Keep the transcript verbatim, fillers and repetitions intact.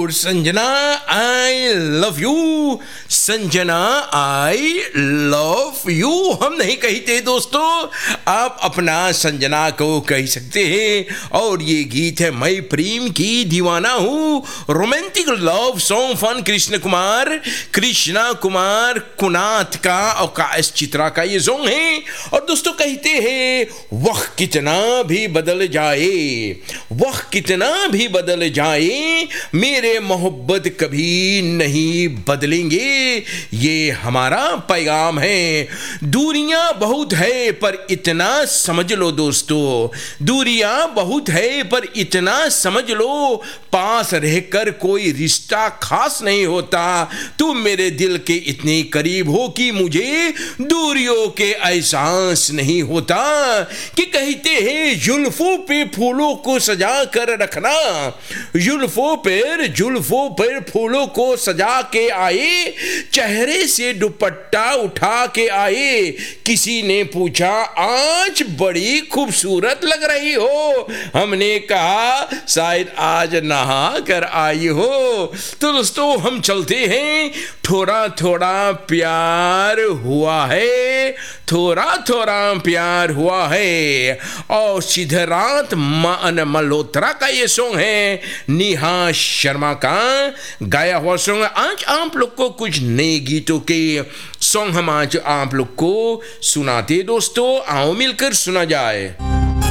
और Sanjana I love you, Sanjana I love you हम नहीं कहते दोस्तों, आप अपना संजना को कह सकते हैं। और ये गीत है मैं प्रेम की दीवाना हूँ, romantic love song fun Krishna Kumar Krishna Kumar कुनाथ का और काश चित्रा का ये सॉन्ग है। और दोस्तों कहते हैं वह कितना भी बदल जाए, वह कितना भी बदल जाए, मेरे मोहब्बत कभी नहीं बदलेंगे, ये हमारा पैगाम है। दूरियां बहुत है पर इतना समझ लो दोस्तों, दूरियां बहुत है पर इतना समझ लो, पास रहकर कोई रिश्ता खास नहीं होता। तुम मेरे दिल के इतने करीब हो कि मुझे दूरियों के एहसास नहीं होता। कि कहते हैं जुल्फों पे फूलों को सजा कर रखना, जुल्फों पर जुल्फों पर फूलों को सजा के आए, चेहरे से दुपट्टा उठा के आए, किसी ने पूछा आज बड़ी खूबसूरत लग रही हो, हमने कहा शायद आज नहा कर आई हो। तो दोस्तों हम चलते हैं, थोड़ा थोड़ा प्यार हुआ है, थोड़ा थोड़ा प्यार हुआ है। और सिद्धराथ मान मल्होत्रा का ये सॉन्ग है, नेहा शर्मा का गाया हुआ सॉन्ग। आज आप लोग को कुछ नए गीतों के सॉन्ग हम आज आप लोग को सुनाते दोस्तों, आओ मिलकर सुना जाए।